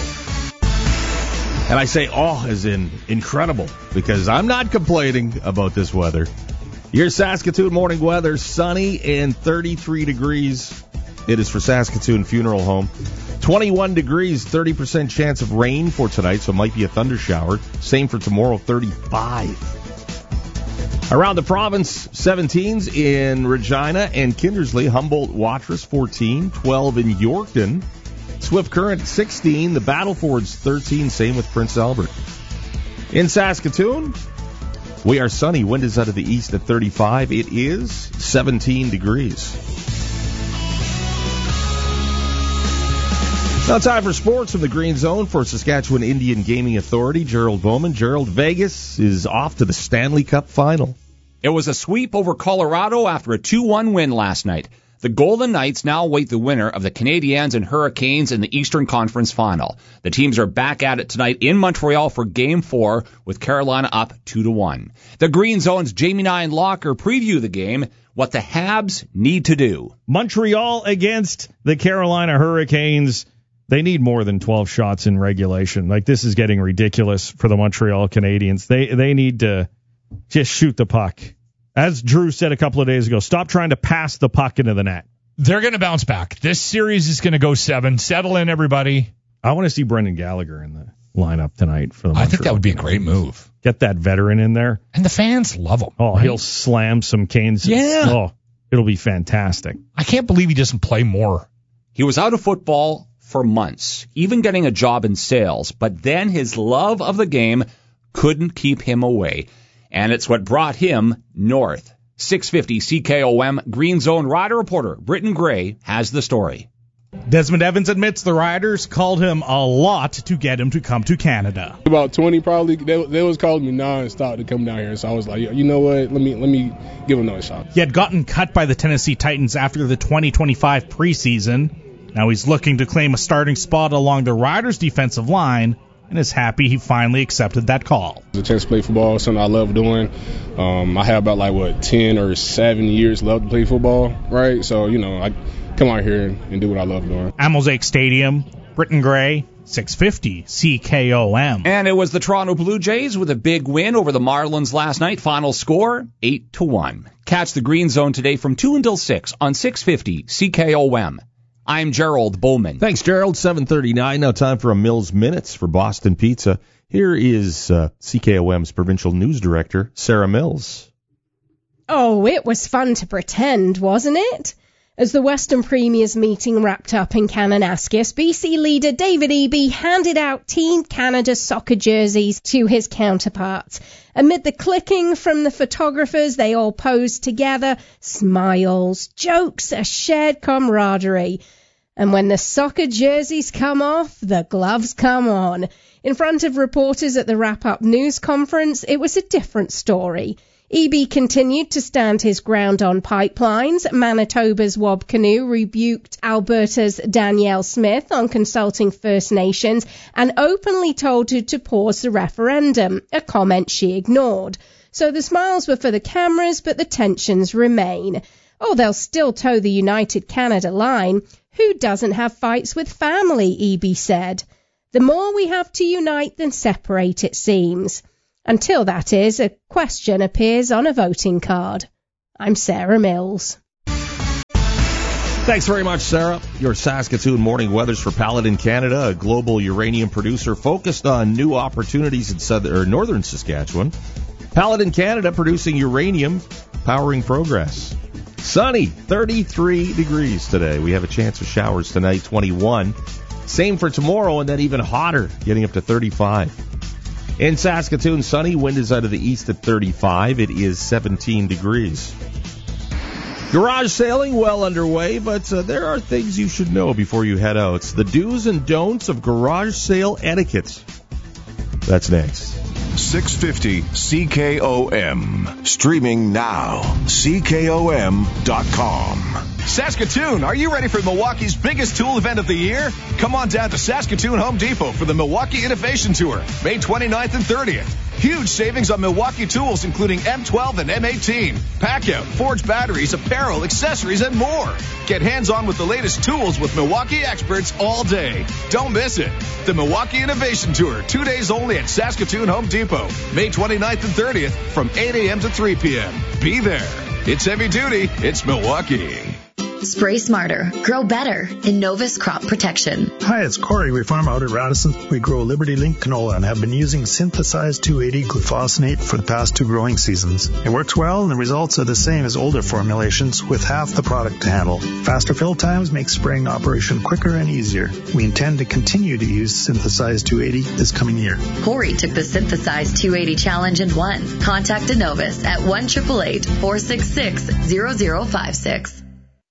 And I say as in incredible, because I'm not complaining about this weather. Your Saskatoon morning weather, sunny and 33 degrees. It is for Saskatoon Funeral Home. 21 degrees, 30% chance of rain for tonight, so it might be a thunder shower. Same for tomorrow, 35. Around the province, 17s in Regina and Kindersley, Humboldt, Watrous, 14, 12 in Yorkton, Swift Current, 16, the Battlefords, 13, same with Prince Albert. In Saskatoon, we are sunny, wind is out of the east at 35, it is 17 degrees. Now time for sports from the Green Zone for Saskatchewan Indian Gaming Authority. Gerald Bowman. Gerald, Vegas is off to the Stanley Cup final. It was a sweep over Colorado after a 2-1 win last night. The Golden Knights now await the winner of the Canadiens and Hurricanes in the Eastern Conference Final. The teams are back at it tonight in Montreal for Game 4 with Carolina up 2-1. The Green Zone's Jamie Nine Locker preview the game, what the Habs need to do. Montreal against the Carolina Hurricanes. They need more than 12 shots in regulation. Like, this is getting ridiculous for the Montreal Canadiens. They need to just shoot the puck. As Drew said a couple of days ago, stop trying to pass the puck into the net. They're going to bounce back. This series is going to go 7. Settle in, everybody. I want to see Brendan Gallagher in the lineup tonight for the Montreal. I think that would be a great move. Get that veteran in there. And the fans love him. Oh, right? He'll slam some Canes. Yeah. Oh, it'll be fantastic. I can't believe he doesn't play more. He was out of football for months, even getting a job in sales, but then his love of the game couldn't keep him away. And it's what brought him north. 650 CKOM Green Zone Rider reporter Britton Gray has the story. Desmond Evans admits the Riders called him a lot to get him to come to Canada. About 20 probably. They was calling me nonstop to come down here. So I was like, you know what? Let me give him another shot. He had gotten cut by the Tennessee Titans after the 2025 preseason. Now he's looking to claim a starting spot along the Riders' defensive line and is happy he finally accepted that call. It's a chance to play football, something I love doing. I have about 10 or 7 years left to play football, right? So, I come out here and do what I love doing. At Mosaic Stadium, Britton Gray, 650 CKOM. And it was the Toronto Blue Jays with a big win over the Marlins last night. Final score, 8-1. Catch the Green Zone today from 2 until 6 on 650 CKOM. I'm Gerald Bowman. Thanks, Gerald. 7:39. Now time for a Mills Minutes for Boston Pizza. Here is CKOM's provincial news director, Sarah Mills. Oh, it was fun to pretend, wasn't it? As the Western Premier's meeting wrapped up in Kananaskis, BC leader David Eby handed out Team Canada soccer jerseys to his counterparts. Amid the clicking from the photographers, they all posed together, smiles, jokes, a shared camaraderie. And when the soccer jerseys come off, the gloves come on. In front of reporters at the wrap-up news conference, it was a different story. Eby continued to stand his ground on pipelines. Manitoba's Wob Canoe rebuked Alberta's Danielle Smith on consulting First Nations and openly told her to pause the referendum, a comment she ignored. So the smiles were for the cameras, but the tensions remain. Oh, they'll still toe the United Canada line. Who doesn't have fights with family, Eby said. The more we have to unite than separate, it seems. Until, that is, a question appears on a voting card. I'm Sarah Mills. Thanks very much, Sarah. Your Saskatoon morning weathers for Paladin Canada, a global uranium producer focused on new opportunities in northern Saskatchewan. Paladin Canada producing uranium, powering progress. Sunny, 33 degrees today. We have a chance of showers tonight, 21. Same for tomorrow, and then even hotter, getting up to 35. In Saskatoon, sunny, wind is out of the east at 35. It is 17 degrees. Garage sailing well underway, but there are things you should know before you head out. It's the do's and don'ts of garage sale etiquette. That's next. 650 CKOM. Streaming now. CKOM.com. Saskatoon, are you ready for Milwaukee's biggest tool event of the year? Come on down to Saskatoon Home Depot for the Milwaukee Innovation Tour, May 29th and 30th. Huge savings on Milwaukee tools, including M12 and M18, Packout, Forge batteries, apparel, accessories, and more. Get hands-on with the latest tools with Milwaukee experts all day. Don't miss it. The Milwaukee Innovation Tour, 2 days only at Saskatoon Home Depot, May 29th and 30th from 8 a.m. to 3 p.m. Be there. It's heavy duty. It's Milwaukee. Spray smarter, grow better. Innovis Crop Protection. Hi, it's Corey. We farm out at Radisson. We grow Liberty Link canola and have been using synthesized 280 glufosinate for the past 2 growing seasons. It works well and the results are the same as older formulations with half the product to handle. Faster fill times make spraying operation quicker and easier. We intend to continue to use synthesized 280 this coming year. Corey took the synthesized 280 challenge and won. Contact Innovis at 1-888-466-0056.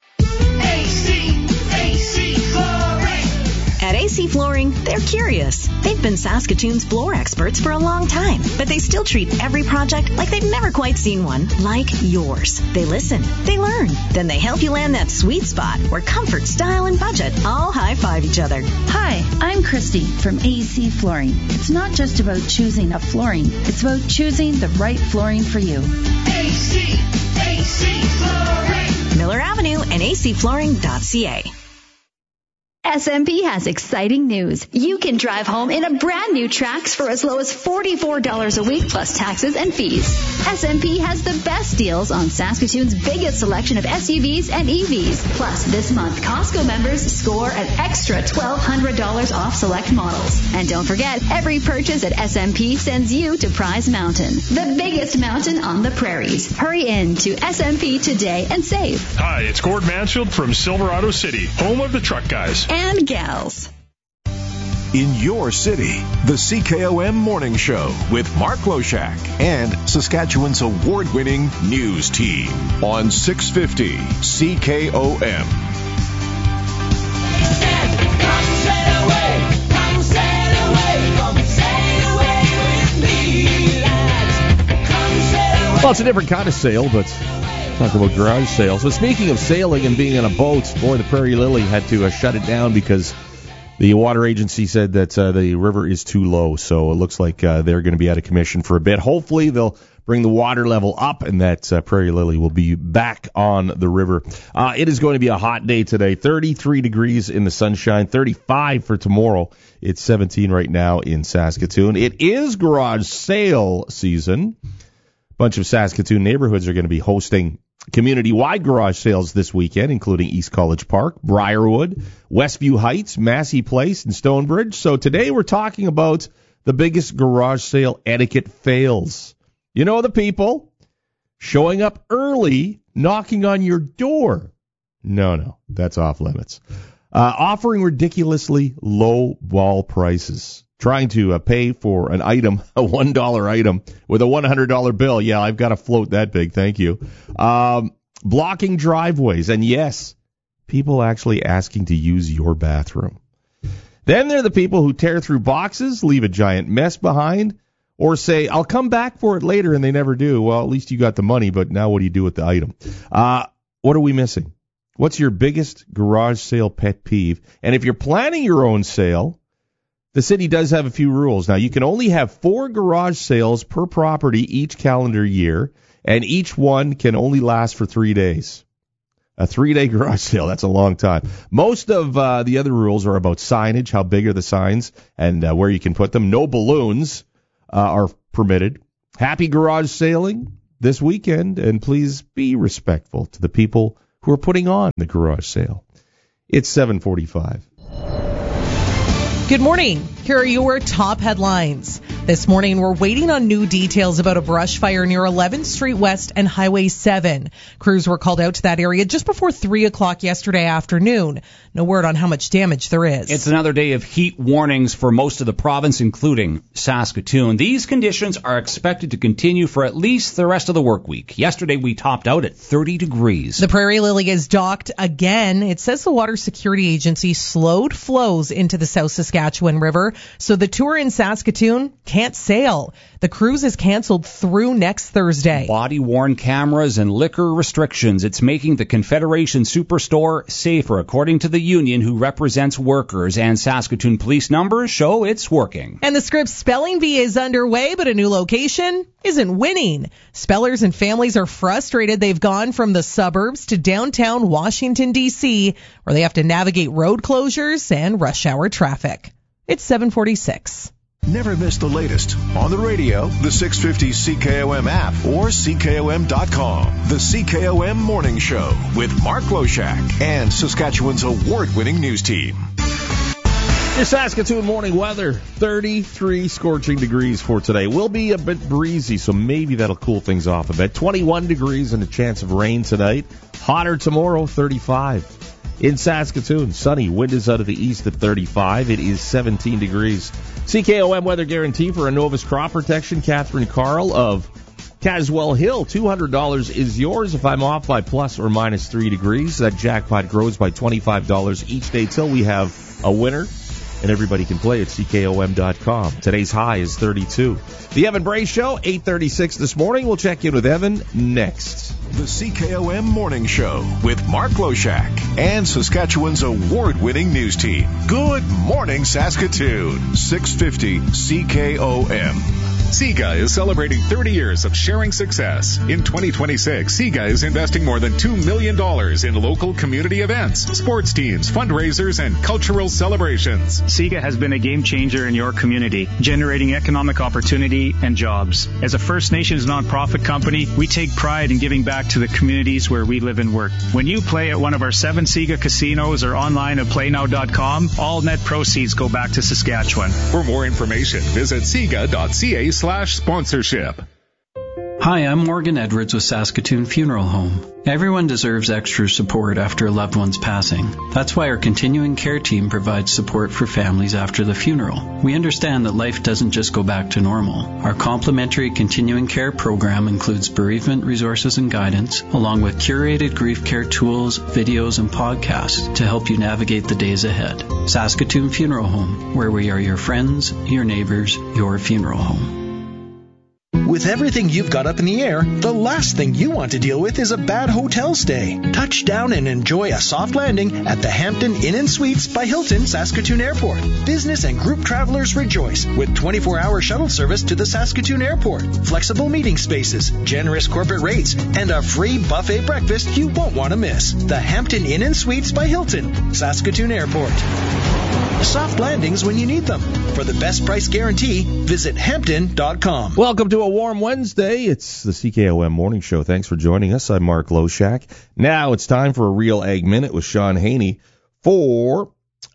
At AC Flooring, they're curious. They've been Saskatoon's floor experts for a long time, but they still treat every project like they've never quite seen one, like yours. They listen, they learn, then they help you land that sweet spot where comfort, style, and budget all high-five each other. Hi, I'm Christy from AC Flooring. It's not just about choosing a flooring, it's about choosing the right flooring for you. AC Flooring. Miller Avenue and acflooring.ca. SMP has exciting news. You can drive home in a brand new Trax for as low as $44 a week plus taxes and fees. SMP has the best deals on Saskatoon's biggest selection of SUVs and EVs. Plus, this month, Costco members score an extra $1,200 off select models. And don't forget, every purchase at SMP sends you to Prize Mountain, the biggest mountain on the prairies. Hurry in to SMP today and save. Hi, it's Gord Mansfield from Silverado City, home of the truck guys and gals. In your city, the CKOM Morning Show with Mark Loshak and Saskatchewan's award-winning news team on 650 CKOM. Well, it's a different kind of sail, but talk about garage sales. So speaking of sailing and being on a boat, boy, the Prairie Lily had to shut it down because the water agency said that the river is too low. So it looks like they're going to be out of commission for a bit. Hopefully they'll bring the water level up and that Prairie Lily will be back on the river. It is going to be a hot day today. 33 degrees in the sunshine, 35 for tomorrow. It's 17 right now in Saskatoon. It is garage sale season. Bunch of Saskatoon neighborhoods are going to be hosting Community-wide garage sales this weekend, including East College Park, Briarwood, Westview Heights, Massey Place, and Stonebridge. So today we're talking about the biggest garage sale etiquette fails. You know the people showing up early, knocking on your door. No, that's off limits. Offering ridiculously low ball prices. Trying to pay for an item, a $1 item, with a $100 bill. Yeah, I've got a float that big, thank you. Blocking driveways, and yes, people actually asking to use your bathroom. Then there are the people who tear through boxes, leave a giant mess behind, or say, I'll come back for it later, and they never do. Well, at least you got the money, but now what do you do with the item? What are we missing? What's your biggest garage sale pet peeve? And if you're planning your own sale, the city does have a few rules. Now, you can only have 4 garage sales per property each calendar year, and each one can only last for 3 days. A 3-day garage sale, that's a long time. Most of the other rules are about signage, how big are the signs, and where you can put them. No balloons are permitted. Happy garage sailing this weekend, and please be respectful to the people who are putting on the garage sale. It's 7:45. Good morning. Here are your top headlines. This morning, we're waiting on new details about a brush fire near 11th Street West and Highway 7. Crews were called out to that area just before 3 o'clock yesterday afternoon. No word on how much damage there is. It's another day of heat warnings for most of the province, including Saskatoon. These conditions are expected to continue for at least the rest of the work week. Yesterday, we topped out at 30 degrees. The Prairie Lily is docked again. It says the Water Security Agency slowed flows into the South Saskatchewan River, so the tour in Saskatoon can't sail. The cruise is canceled through next Thursday. Body-worn cameras and liquor restrictions. It's making the Confederation Superstore safer, according to the union who represents workers, and Saskatoon police numbers show it's working. And the Scripps Spelling Bee is underway, but a new location isn't winning. Spellers and families are frustrated. They've gone from the suburbs to downtown Washington, D.C., where they have to navigate road closures and rush hour traffic. It's 7:46. Never miss the latest on the radio, the 650 CKOM app, or CKOM.com. The CKOM Morning Show with Mark Loshak and Saskatchewan's award-winning news team. Your Saskatoon morning weather, 33 scorching degrees for today. Will be a bit breezy, so maybe that'll cool things off a bit. 21 degrees and a chance of rain tonight. Hotter tomorrow, 35. In Saskatoon, sunny. Wind is out of the east at 35. It is 17 degrees. CKOM weather guarantee for Innova's crop protection. Catherine Carl of Caswell Hill. $200 is yours if I'm off by plus or minus 3 degrees. That jackpot grows by $25 each day till we have a winner. And everybody can play at CKOM.com. Today's high is 32. The Evan Bray Show, 8:36 this morning. We'll check in with Evan next. The CKOM Morning Show with Mark Loshak and Saskatchewan's award-winning news team. Good morning, Saskatoon. 650 CKOM. SIGA is celebrating 30 years of sharing success. In 2026, SIGA is investing more than $2 million in local community events, sports teams, fundraisers, and cultural celebrations. SIGA has been a game changer in your community, generating economic opportunity and jobs. As a First Nations nonprofit company, we take pride in giving back to the communities where we live and work. When you play at one of our 7 SIGA casinos or online at playnow.com, all net proceeds go back to Saskatchewan. For more information, visit siga.ca/sponsorship. Hi, I'm Morgan Edwards with Saskatoon Funeral Home. Everyone deserves extra support after a loved one's passing. That's why our continuing care team provides support for families after the funeral. We understand that life doesn't just go back to normal. Our complimentary continuing care program includes bereavement resources and guidance, along with curated grief care tools, videos, and podcasts to help you navigate the days ahead. Saskatoon Funeral Home, where we are your friends, your neighbors, your funeral home. With everything you've got up in the air, the last thing you want to deal with is a bad hotel stay. Touch down and enjoy a soft landing at the Hampton Inn & Suites by Hilton Saskatoon Airport. Business and group travelers rejoice with 24-hour shuttle service to the Saskatoon Airport, flexible meeting spaces, generous corporate rates, and a free buffet breakfast you won't want to miss. The Hampton Inn & Suites by Hilton, Saskatoon Airport. Soft landings when you need them. For the best price guarantee, visit Hampton.com. Welcome to a warm Wednesday. It's the CKOM Morning Show. Thanks for joining us. I'm Mark Loshak. Now it's time for a Real Ag Minute with Sean Haney for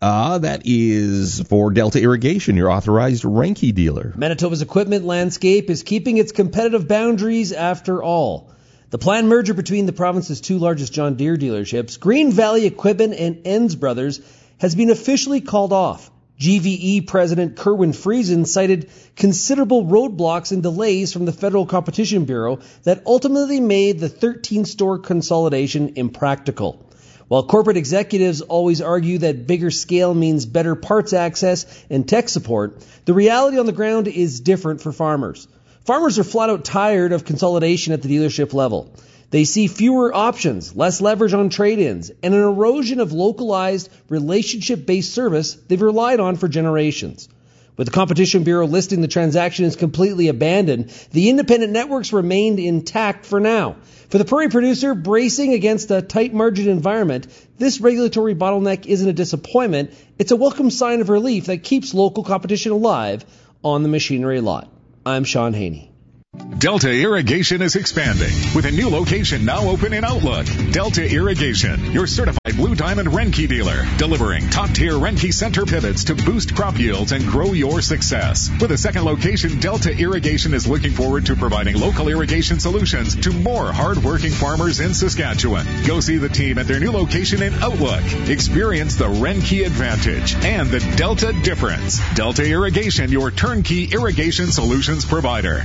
Delta Irrigation, your authorized Renke dealer. Manitoba's equipment landscape is keeping its competitive boundaries after all. The planned merger between the province's two largest John Deere dealerships, Green Valley Equipment and Enns Brothers, has been officially called off. GVE President Kerwin Friesen cited considerable roadblocks and delays from the Federal Competition Bureau that ultimately made the 13-store consolidation impractical. While corporate executives always argue that bigger scale means better parts access and tech support, the reality on the ground is different for farmers. Farmers are flat out tired of consolidation at the dealership level. They see fewer options, less leverage on trade-ins, and an erosion of localized, relationship-based service they've relied on for generations. With the Competition Bureau listing the transaction as completely abandoned, the independent networks remained intact for now. For the prairie producer bracing against a tight margin environment, this regulatory bottleneck isn't a disappointment. It's a welcome sign of relief that keeps local competition alive on the machinery lot. I'm Sean Haney. Delta Irrigation is expanding with a new location now open in Outlook. Delta Irrigation, your certified Blue Diamond Renke dealer, delivering top-tier Renke center pivots to boost crop yields and grow your success. With a second location, Delta Irrigation is looking forward to providing local irrigation solutions to more hard-working farmers in Saskatchewan. Go see the team at their new location in Outlook. Experience the Renke advantage and the Delta difference. Delta Irrigation, your turnkey irrigation solutions provider.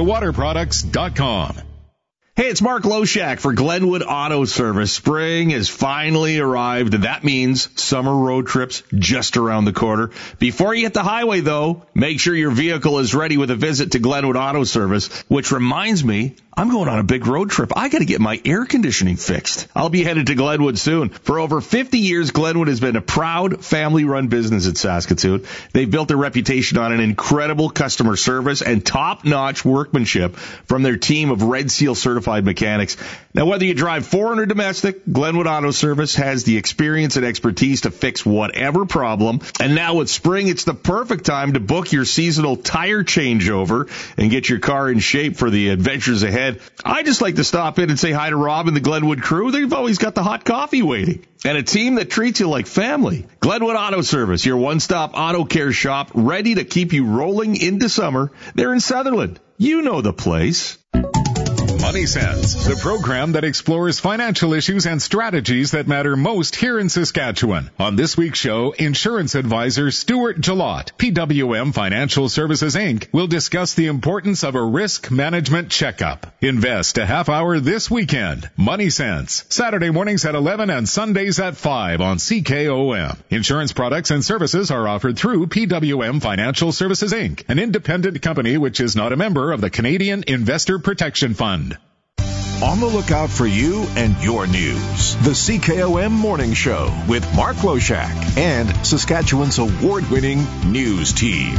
DeltaWaterProducts.com. Hey, it's Mark Loshak for Glenwood Auto Service. Spring has finally arrived, and that means summer road trips just around the corner. Before you hit the highway, though, make sure your vehicle is ready with a visit to Glenwood Auto Service, which reminds me, I'm going on a big road trip. I got to get my air conditioning fixed. I'll be headed to Glenwood soon. For over 50 years, Glenwood has been a proud family-run business in Saskatoon. They've built their reputation on an incredible customer service and top-notch workmanship from their team of Red Seal certified mechanics. Now, whether you drive foreign or domestic, Glenwood Auto Service has the experience and expertise to fix whatever problem. And now with spring, it's the perfect time to book your seasonal tire changeover and get your car in shape for the adventures ahead. I just like to stop in and say hi to Rob and the Glenwood crew. They've always got the hot coffee waiting. And a team that treats you like family. Glenwood Auto Service, your one-stop auto care shop, ready to keep you rolling into summer. They're in Sutherland. You know the place. Money Sense, the program that explores financial issues and strategies that matter most here in Saskatchewan. On this week's show, insurance advisor Stuart Jalot, PWM Financial Services, Inc., will discuss the importance of a risk management checkup. Invest a half hour this weekend. Money Sense, Saturday mornings at 11 and Sundays at 5 on CKOM. Insurance products and services are offered through PWM Financial Services, Inc., an independent company which is not a member of the Canadian Investor Protection Fund. On the lookout for you and your news. The CKOM Morning Show with Mark Loshak and Saskatchewan's award-winning news team.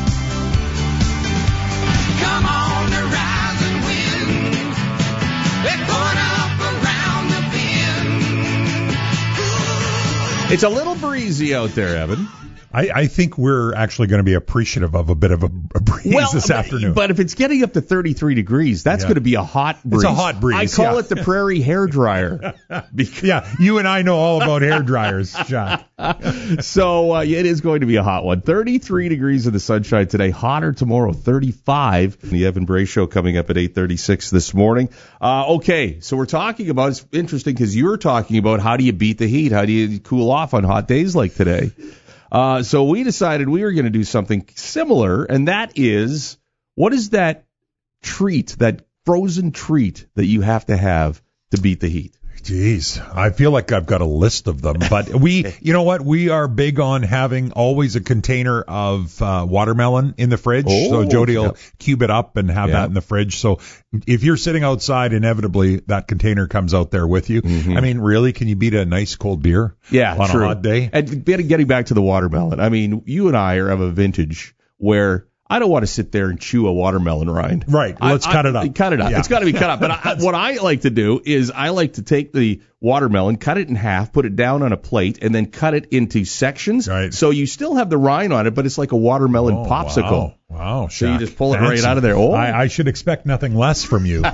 Come on to rise and win. We're going up around the bend. It's a little breezy out there, Evan. I think we're actually going to be appreciative of a bit of a breeze this afternoon. But if it's getting up to 33 degrees, that's going to be a hot breeze. It's a hot breeze. I call it the prairie hair dryer. Yeah, you and I know all about hair dryers, John. So it is going to be a hot one. 33 degrees in the sunshine today. Hotter tomorrow, 35. The Evan Bray Show coming up at 8:36 this morning. Okay, so we're talking about, it's interesting because you're talking about how do you beat the heat? How do you cool off on hot days like today? So we decided we were going to do something similar, and that is, what is that treat, that frozen treat that you have to beat the heat? Jeez, I feel like I've got a list of them, but you know what? We are big on having always a container of watermelon in the fridge. So Jody will cube it up and have that in the fridge. So if you're sitting outside, inevitably that container comes out there with you. Mm-hmm. I mean, really, can you beat a nice cold beer on a hot day? And getting back to the watermelon, I mean, you and I are of a vintage where I don't want to sit there and chew a watermelon rind. Right. Let's cut it up. Cut it up. Yeah. It's got to be cut up. But what I like to do is I like to take the watermelon, cut it in half, put it down on a plate, and then cut it into sections. Right. So you still have the rind on it, but it's like a watermelon popsicle. Wow. So you Shaq. just pull it Fancy. right out of there. Oh, I should expect nothing less from you.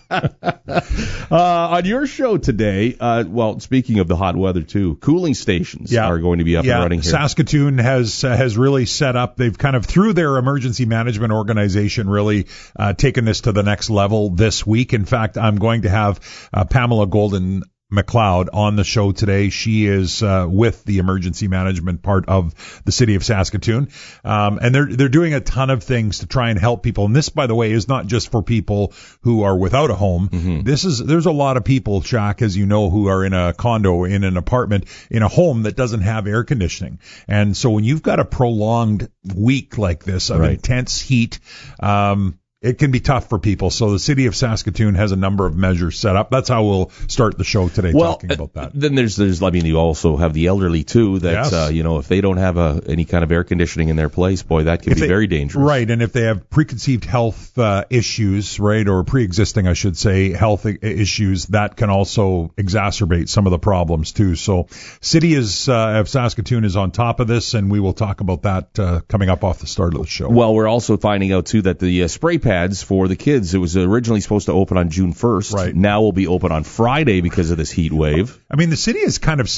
On your show today, well, speaking of the hot weather too, cooling stations are going to be up and running here. Saskatoon has really set up. They've kind of, through their emergency management organization, really taken this to the next level this week. In fact, I'm going to have Pamela Golden McLeod on the show today. She is with the emergency management part of the city of Saskatoon, and they're doing a ton of things to try and help people. And this, by the way, is not just for people who are without a home. Mm-hmm. There's a lot of people, Shaq, as you know, who are in a condo, in an apartment, in a home that doesn't have air conditioning. And so when you've got a prolonged week like this of intense heat, it can be tough for people. So the city of Saskatoon has a number of measures set up. That's how we'll start the show today, talking about that. Then there's I mean, you also have the elderly too. That if they don't have any kind of air conditioning in their place, boy, that can be very dangerous. Right, and if they have preconceived health issues, right, or pre-existing, I should say, health issues, that can also exacerbate some of the problems too. So, city of Saskatoon is on top of this, and we will talk about that coming up off the start of the show. Well, we're also finding out too that the spray pads for the kids, it was originally supposed to open on June 1st. Right. Now will be open on Friday because of this heat wave. I mean, the city is kind of